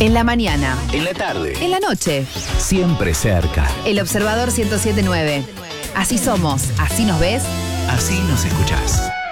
En la mañana. En la tarde. En la noche. Siempre cerca. El Observador 107.9. Así somos, así nos ves. Así nos escuchás.